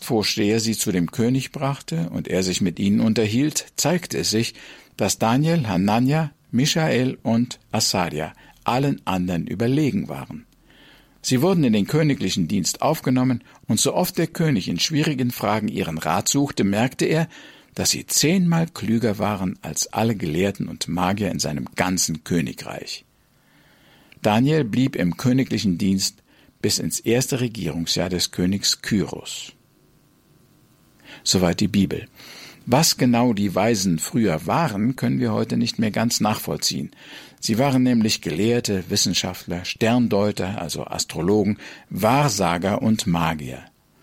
Palastvorsteher sie zu dem König brachte und er sich mit ihnen unterhielt, zeigte es sich, dass Daniel, Hanania, Michael und Asaria allen anderen überlegen waren. Sie wurden in den königlichen Dienst aufgenommen, und so oft der König in schwierigen Fragen ihren Rat suchte, merkte er, dass sie 10-mal klüger waren als alle Gelehrten und Magier in seinem ganzen Königreich. Daniel blieb im königlichen Dienst bis ins erste Regierungsjahr des Königs Kyros. Soweit die Bibel. Was genau die Weisen früher waren, können wir heute nicht mehr ganz nachvollziehen. Sie waren nämlich Gelehrte, Wissenschaftler, Sterndeuter, also Astrologen, Wahrsager und Magier.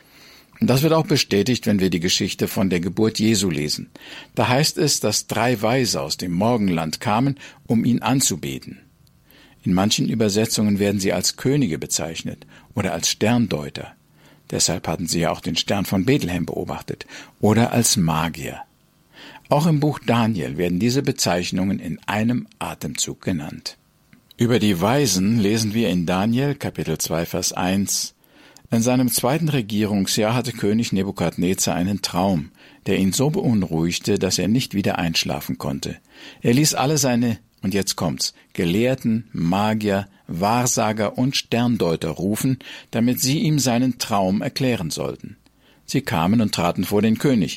Das wird auch bestätigt, wenn wir die Geschichte von der Geburt Jesu lesen. Da heißt es, dass 3 Weise aus dem Morgenland kamen, um ihn anzubeten. In manchen Übersetzungen werden sie als Könige bezeichnet oder als Sterndeuter. Deshalb hatten sie ja auch den Stern von Bethlehem beobachtet. Oder als Magier. Auch im Buch Daniel werden diese Bezeichnungen in einem Atemzug genannt. Über die Weisen lesen wir in Daniel, Kapitel 2, Vers 1. In seinem 2. Regierungsjahr hatte König Nebukadnezar einen Traum, der ihn so beunruhigte, dass er nicht wieder einschlafen konnte. Er ließ alle seine, und jetzt kommt's, Gelehrten, Magier, Wahrsager und Sterndeuter rufen, damit sie ihm seinen Traum erklären sollten. Sie kamen und traten vor den König.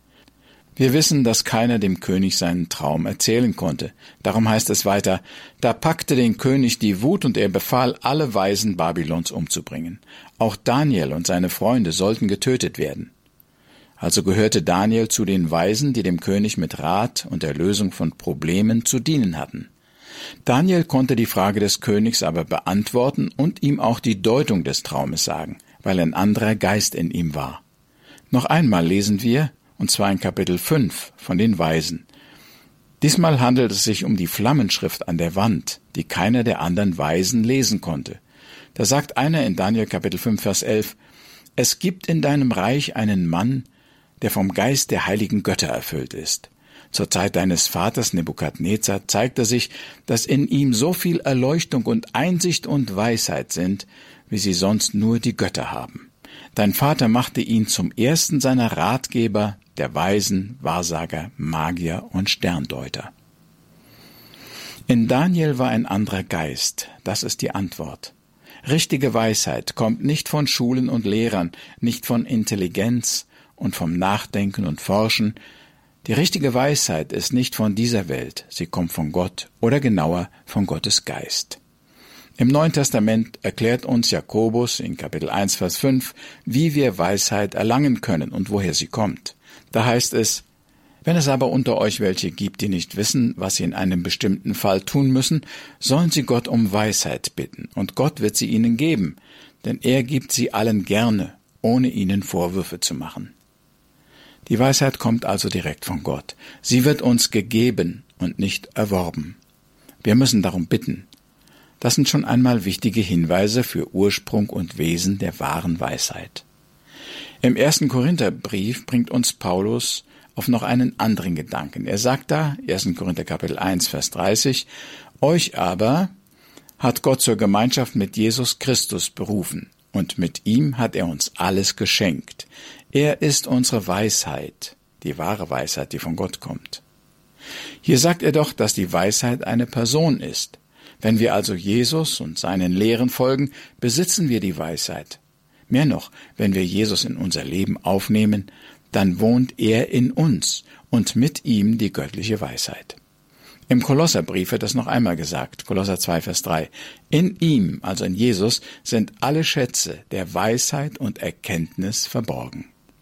Wir wissen, dass keiner dem König seinen Traum erzählen konnte. Darum heißt es weiter, da packte den König die Wut und er befahl, alle Weisen Babylons umzubringen. Auch Daniel und seine Freunde sollten getötet werden. Also gehörte Daniel zu den Weisen, die dem König mit Rat und der Lösung von Problemen zu dienen hatten. Daniel konnte die Frage des Königs aber beantworten und ihm auch die Deutung des Traumes sagen, weil ein anderer Geist in ihm war. Noch einmal lesen wir, und zwar in Kapitel 5 von den Weisen. Diesmal handelt es sich um die Flammenschrift an der Wand, die keiner der anderen Weisen lesen konnte. Da sagt einer in Daniel Kapitel 5, Vers 11, es gibt in deinem Reich einen Mann, der vom Geist der heiligen Götter erfüllt ist. Zur Zeit deines Vaters Nebukadnezar zeigte sich, dass in ihm so viel Erleuchtung und Einsicht und Weisheit sind, wie sie sonst nur die Götter haben. Dein Vater machte ihn zum ersten seiner Ratgeber, der Weisen, Wahrsager, Magier und Sterndeuter. In Daniel war ein anderer Geist, das ist die Antwort. Richtige Weisheit kommt nicht von Schulen und Lehrern, nicht von Intelligenz und vom Nachdenken und Forschen. Die richtige Weisheit ist nicht von dieser Welt, sie kommt von Gott oder genauer von Gottes Geist. Im Neuen Testament erklärt uns Jakobus in Kapitel 1, Vers 5, wie wir Weisheit erlangen können und woher sie kommt. Da heißt es, wenn es aber unter euch welche gibt, die nicht wissen, was sie in einem bestimmten Fall tun müssen, sollen sie Gott um Weisheit bitten, und Gott wird sie ihnen geben, denn er gibt sie allen gerne, ohne ihnen Vorwürfe zu machen. Die Weisheit kommt also direkt von Gott. Sie wird uns gegeben und nicht erworben. Wir müssen darum bitten. Das sind schon einmal wichtige Hinweise für Ursprung und Wesen der wahren Weisheit. Im 1. Korintherbrief bringt uns Paulus auf noch einen anderen Gedanken. Er sagt da, 1. Korinther Kapitel 1, Vers 30, euch aber hat Gott zur Gemeinschaft mit Jesus Christus berufen, und mit ihm hat er uns alles geschenkt. Er ist unsere Weisheit, die wahre Weisheit, die von Gott kommt. Hier sagt er doch, dass die Weisheit eine Person ist. Wenn wir also Jesus und seinen Lehren folgen, besitzen wir die Weisheit. Mehr noch, wenn wir Jesus in unser Leben aufnehmen, dann wohnt er in uns und mit ihm die göttliche Weisheit. Im Kolosserbrief wird das noch einmal gesagt, Kolosser 2, Vers 3. In ihm, also in Jesus, sind alle Schätze der Weisheit und Erkenntnis verborgen.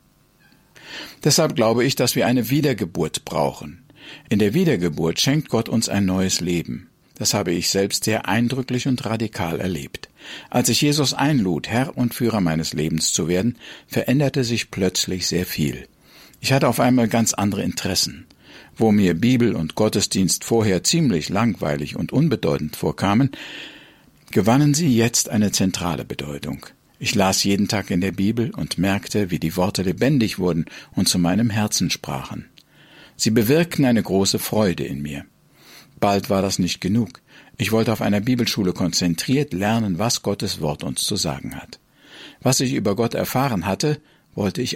Deshalb glaube ich, dass wir eine Wiedergeburt brauchen. In der Wiedergeburt schenkt Gott uns ein neues Leben. Das habe ich selbst sehr eindrücklich und radikal erlebt. Als ich Jesus einlud, Herr und Führer meines Lebens zu werden, veränderte sich plötzlich sehr viel. Ich hatte auf einmal ganz andere Interessen. Wo mir Bibel und Gottesdienst vorher ziemlich langweilig und unbedeutend vorkamen, gewannen sie jetzt eine zentrale Bedeutung. Ich las jeden Tag in der Bibel und merkte, wie die Worte lebendig wurden und zu meinem Herzen sprachen. Sie bewirkten eine große Freude in mir. Bald war das nicht genug. Ich wollte auf einer Bibelschule konzentriert lernen, was Gottes Wort uns zu sagen hat. Was ich über Gott erfahren hatte, wollte ich